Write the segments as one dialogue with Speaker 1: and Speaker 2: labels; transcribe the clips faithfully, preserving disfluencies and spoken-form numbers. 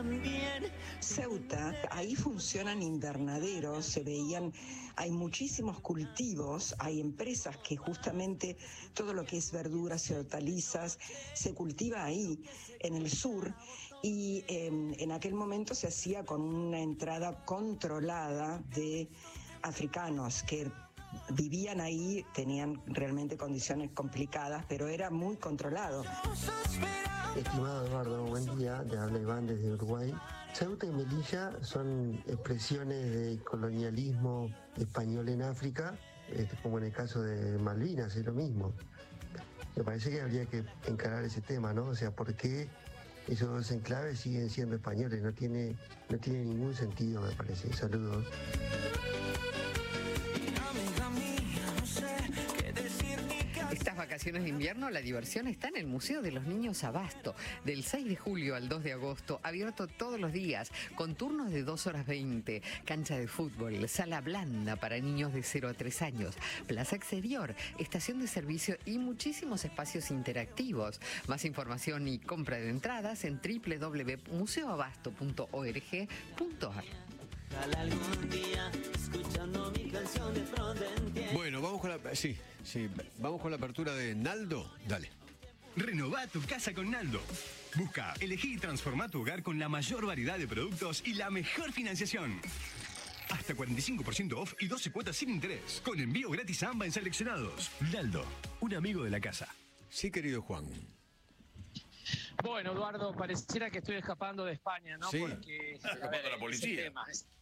Speaker 1: también.
Speaker 2: Ceuta, ahí funcionan invernaderos, se veían, hay muchísimos cultivos, hay empresas que justamente todo lo que es verduras y hortalizas se cultiva ahí, en el sur, y eh, en aquel momento se hacía con una entrada controlada de africanos que vivían ahí, tenían realmente condiciones complicadas, pero era muy controlado.
Speaker 3: Estimado Eduardo, buen día, te habla Iván desde Uruguay. Ceuta y Melilla son expresiones de colonialismo español en África, este, como en el caso de Malvinas, es lo mismo. Me parece que habría que encarar ese tema, ¿no? O sea, ¿por qué esos dos enclaves siguen siendo españoles? No tiene, no tiene ningún sentido, me parece. Saludos.
Speaker 4: Estas vacaciones de invierno, la diversión está en el Museo de los Niños Abasto, del seis de julio al dos de agosto, abierto todos los días, con turnos de dos horas veinte, cancha de fútbol, sala blanda para niños de cero a tres años, plaza exterior, estación de servicio y muchísimos espacios interactivos. Más información y compra de entradas en doble u doble u doble u punto museo abasto punto org punto ar.
Speaker 5: Bueno, vamos con la sí, sí, vamos con la apertura de Naldo. Dale.
Speaker 6: Renová tu casa con Naldo. Busca, elegí y transformá tu hogar con la mayor variedad de productos y la mejor financiación. Hasta cuarenta y cinco por ciento off y doce cuotas sin interés. Con envío gratis a AMBA en seleccionados. Naldo, un amigo de la casa.
Speaker 5: Sí, querido Juan.
Speaker 7: Bueno, Eduardo, pareciera que estoy escapando de España, ¿no?
Speaker 5: Sí.
Speaker 7: Porque
Speaker 5: Escapando de la policía.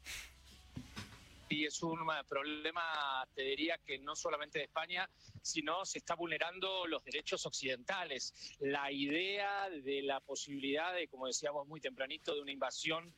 Speaker 7: Y es un problema, te diría que no solamente de España, sino se está vulnerando los derechos occidentales. La idea de la posibilidad de, como decíamos muy tempranito, de una invasión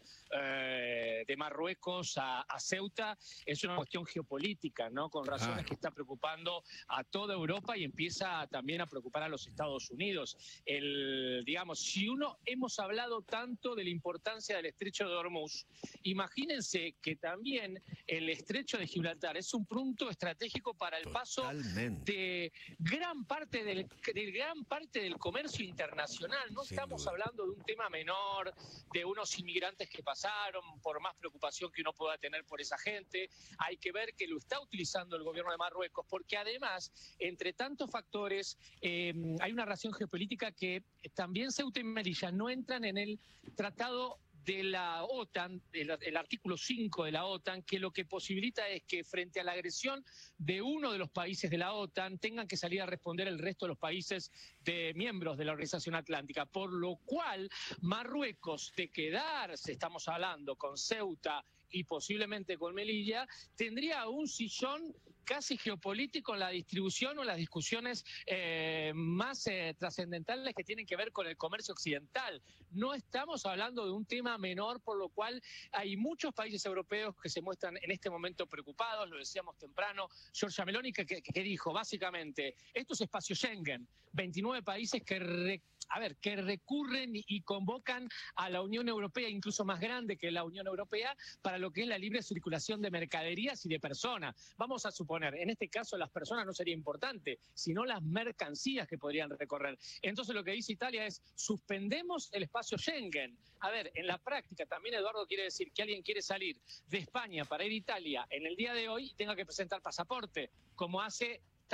Speaker 7: eh, de Marruecos a, a Ceuta es una cuestión geopolítica, ¿no? Con razones
Speaker 5: ah.
Speaker 7: que está preocupando a toda Europa y empieza también a preocupar a los Estados Unidos. El, digamos, si uno hemos hablado tanto de la importancia del estrecho de Hormuz, imagínense que también el estrecho de Gibraltar es un punto estratégico para el
Speaker 5: Totalmente.
Speaker 7: paso de gran parte del, de gran parte del comercio internacional. No
Speaker 5: Sin
Speaker 7: estamos
Speaker 5: duda.
Speaker 7: hablando de un tema menor, de unos inmigrantes que pasaron, por más preocupación que uno pueda tener por esa gente. Hay que ver que lo está utilizando el gobierno de Marruecos, porque además, entre tantos factores, eh, hay una relación geopolítica que también Ceuta y Melilla no entran en el tratado de la OTAN, el, el artículo cinco de la OTAN, que lo que posibilita es que frente a la agresión de uno de los países de la OTAN tengan que salir a responder el resto de los países de miembros de la Organización Atlántica, por lo cual Marruecos, de quedarse, estamos hablando, con Ceuta y posiblemente con Melilla, tendría un sillón casi geopolítico en la distribución o las discusiones eh, más eh, trascendentales que tienen que ver con el comercio occidental. No estamos hablando de un tema menor, por lo cual hay muchos países europeos que se muestran en este momento preocupados, lo decíamos temprano. Giorgia Meloni que, que, que dijo, básicamente, esto es espacio Schengen, veintinueve países que re a ver, que recurren y convocan a la Unión Europea, incluso más grande que la Unión Europea, para lo que es la libre circulación de mercaderías y de personas. Vamos a suponer, en este caso las personas no sería importante, sino las mercancías que podrían recorrer. Entonces lo que dice Italia es, suspendemos el espacio Schengen. A ver, en la práctica también, Eduardo, quiere decir que alguien quiere salir de España para ir a Italia en el día de hoy y tenga que presentar pasaporte, como hace